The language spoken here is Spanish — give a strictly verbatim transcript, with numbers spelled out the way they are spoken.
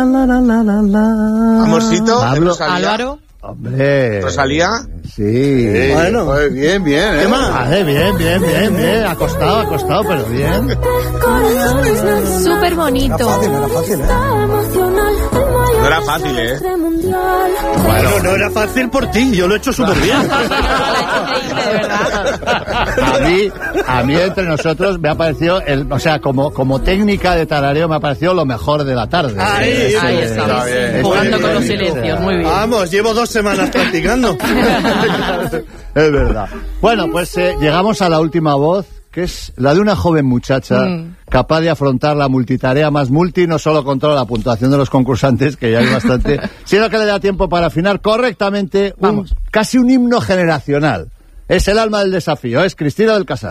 La, la, la, la, la. Amorcito, Pablo, Álvaro. Hombre. ¿Rosalía? Sí. Sí. Bueno. Pues bien, bien, ¿eh? ¿Qué más? Vale, bien, bien, bien, bien. Ha costado, ha costado, pero bien. Súper bonito. Era fácil, era fácil, ¿eh? No era fácil, ¿eh? Bueno, no era fácil por ti, yo lo he hecho súper bien. A mí, a mí entre nosotros me ha parecido, el, o sea, como, como técnica de tarareo me ha parecido lo mejor de la tarde. Ahí, Este, Ahí está. Está bien. Jugando este, con los este, silencios, muy bien. Vamos, llevo dos semanas practicando. Es verdad. Bueno, pues eh, llegamos a la última voz, que es la de una joven muchacha Mm. capaz de afrontar la multitarea más multi, no solo controla la puntuación de los concursantes, que ya hay bastante, sino que le da tiempo para afinar correctamente un, casi un himno generacional. Es el alma del desafío, es Cristina del Casal.